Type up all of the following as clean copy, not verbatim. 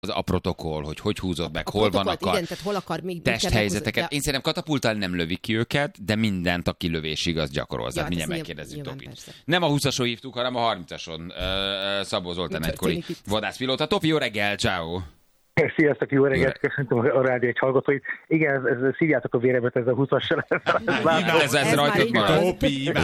a protokoll, hogy húzod meg, hol vannak a igen, tehát hol akar még testhelyzeteket. Én szerintem katapulttal nem lövik ki őket, de mindent a kilövésig az gyakorol. Ja, Tehát mindjárt megkérdezzük Topit. Nem a 20-ason hívtuk, hanem a 30-ason. Szabó Zoltán egykori vadászpilóta. Topi, jó reggel, ciao. Sziasztok, jó reggelt, köszöntöm a rádió egy hallgatóit. Igen, ez szívjátok a vérebet, ez a 20-as. Ez rajtad marad. Ez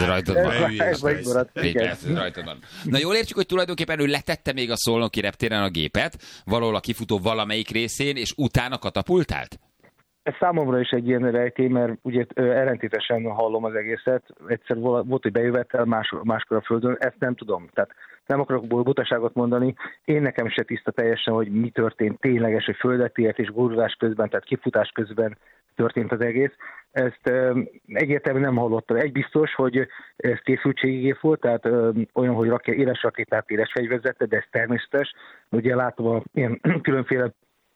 rajtad marad. Na jól értjük, hogy tulajdonképpen ő letette még a Szolnoki reptéren a gépet, valahol a kifutó valamelyik részén, és utána katapultált? Ez számomra is egy ilyen rejtély, mert ugye ellentétesen hallom az egészet. Egyszer volt, hogy bejövettel, máskor a földön, ezt nem tudom. Tehát nem akarok butaságot mondani. Én nekem se tiszta teljesen, hogy mi történt tényleges, hogy földet ért és gurulás közben, tehát kifutás közben történt az egész. Ezt egyértelműen nem hallottam. Egy biztos, hogy ez készültségigép volt, tehát olyan, hogy éles rakétát, éles fegyverzettet, de ez természetes. Ugye látom ilyen különféle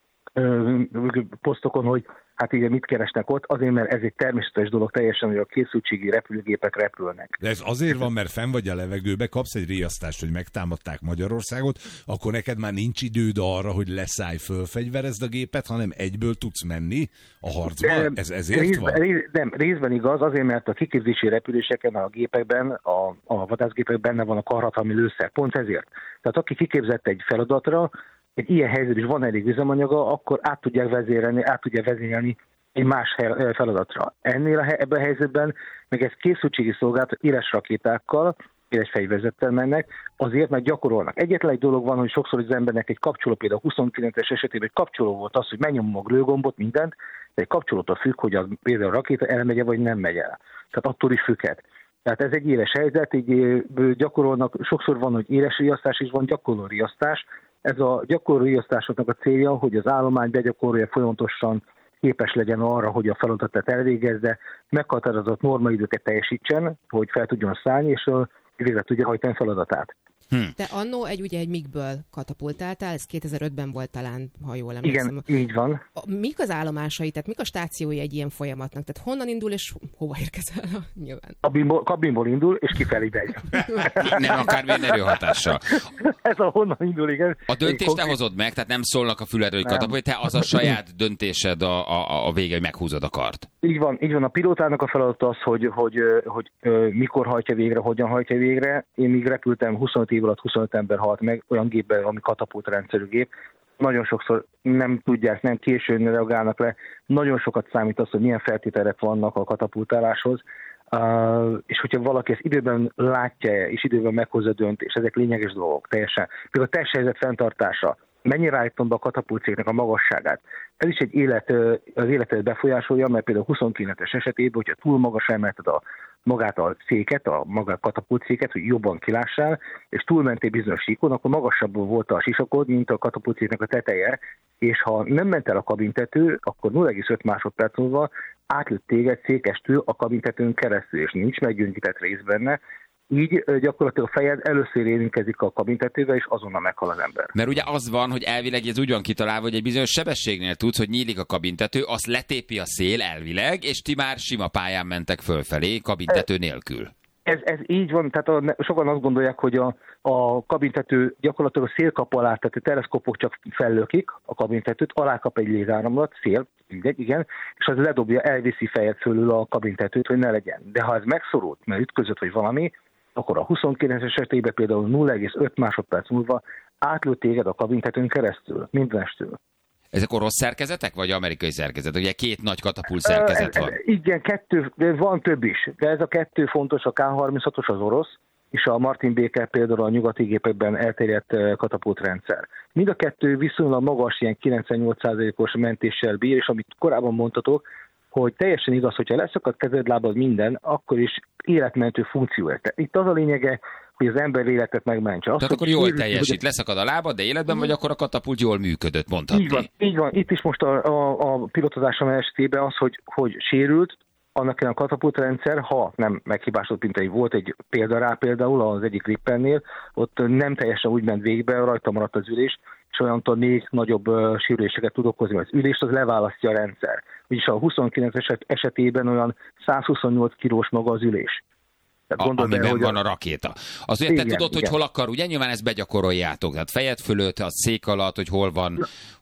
posztokon, hogy hát igen, mit keresnek ott, azért, mert ez egy természetes dolog teljesen, hogy a készültségi repülőgépek repülnek. De ez azért van, mert fenn vagy a levegőbe, kapsz egy riasztást, hogy megtámadták Magyarországot, akkor neked már nincs időd arra, hogy leszállj, fölfegyverezd a gépet, hanem egyből tudsz menni a harcba? Ez ezért van? Nem, részben igaz, azért, mert a kiképzési repüléseken, a gépekben, a vadászgépekben benne van a karhatalmi lőszer. Pont ezért. Tehát aki kiképzett egy feladatra, egy ilyen helyzetben is van elég üzemanyaga, akkor át tudja vezényelni egy más feladatra. Ebben a helyzetben meg ez készültségi szolgálat éles rakétákkal, éles fegyverzettel mennek, azért, mert gyakorolnak. Egyetlen egy dolog van, hogy sokszor az embernek egy kapcsoló, például a 29-es esetében egy kapcsoló volt az, hogy megnyomom a glőgombot, mindent, de egy kapcsolótól függ, hogy az például a rakéta elmegye, vagy nem megy el. Tehát attól is függhet. Tehát ez egy éles helyzet, így gyakorolnak, sokszor van, hogy éles riasztás is van, gyakorló riasztás. Ez a gyakorló riasztásoknak a célja, hogy az állomány begyakorolja folyamatosan, képes legyen arra, hogy a feladatot elvégezze, meghatározott normaidőket teljesítsen, hogy fel tudjon szállni, és végre tudja hajtani feladatát. Te annó egy MiG-ből katapultáltál, ez 2005-ben volt talán, ha jól emlékszem. Igen, így van. Mik az állomásai, tehát mik a stációi egy ilyen folyamatnak? Tehát honnan indul és hova érkezel? Nyilván. Kabinból indul, és kifelé megy. Nem akármilyen erőhatással. Ez a honnan indul, igen. A döntést te hozod meg, tehát nem szólnak a füledről, hogy katapult, te az a saját döntésed a vége, hogy meghúzod a kart. Így van. A pilótának a feladata az, hogy mikor hajtja végre, hogyan hajtja végre. Én még repültem 25 év alatt 25 ember halt meg olyan gépben, ami katapultrendszerű gép. Nagyon sokszor nem tudják, nem későn reagálnak le. Nagyon sokat számít az, hogy milyen feltételek vannak a katapultáláshoz. És hogyha valaki ezt időben látja és időben meghozza a döntést, ezek lényeges dolgok teljesen. Például a testhelyzet fenntartása. Mennyire állítom be a katapultcégnek a magasságát. Ez is az életet befolyásolja, mert például 29-es esetében, hogyha túl magas emelted magát a széket, maga a katapultszéket, hogy jobban kilássál, és túlmentél bizonyos síkon, akkor magasabb volt a sisakod, mint a katapultszéknek a teteje, és ha nem ment el a kabintető, akkor 0,5 másodperc múlva átlőtt téged székestől a kabintetőn keresztül, és nincs meggyöngített rész benne. Így gyakorlatilag a fejed először érintkezik a kabintetővel, és azonnal meghal az ember. Mert ugye az van, hogy elvileg ez úgy van kitalálva, hogy egy bizonyos sebességnél tudsz, hogy nyílik a kabintető, azt letépi a szél elvileg, és ti már sima pályán mentek fölfelé, kabintető nélkül. Ez így van, tehát sokan azt gondolják, hogy a kabintető gyakorlatilag a szélkapu alá, tehát a teleszkópok csak fellökik a kabintetőt, alá kap egy légáramlat, szél, mindegy, igen, és az ledobja, elviszi fejed fölül a kabintetőt, hogy ne legyen. De ha ez megszorult, mert ütközött, vagy valami, akkor a 29-es esetében például 0,5 másodperc múlva átlőtt téged a kabintetőn keresztül, mindenestől. Ezek orosz szerkezetek, vagy amerikai szerkezet? Ugye két nagy katapult szerkezet van. Igen, van több is, de ez a kettő fontos, a K-36-os az orosz, és a Martin Baker például a nyugati gépekben elterjedt katapultrendszer. Mind a kettő viszonylag magas, ilyen 98%-os mentéssel bír, és amit korábban mondtatok, hogy teljesen igaz, hogyha leszakad kezed, lábad minden, akkor is életmentő funkció. Itt az a lényege, hogy az ember életet megmentse. Tehát akkor jól teljesít, leszakad a lábad, de életben vagy, akkor a katapult jól működött, mondhatni. Így van. Itt is most a pilotozásom esetében az, hogy sérült, annak a katapultrendszer, ha nem meghibásodott, mint volt egy példa rá például az egyik Rippennél, ott nem teljesen úgy ment végbe, rajta maradt az ülés, és olyantól még nagyobb sérüléseket tud okozni, mert az ülést az leválasztja a rendszer. Vagyis a 29 esetében olyan 128 kilós maga az ülés. Amiben van a rakéta. Az ugye te tudod, hogy hol akar, ugye nyilván ezt begyakoroljátok, tehát fejed fölött, a szék alatt, hogy hol van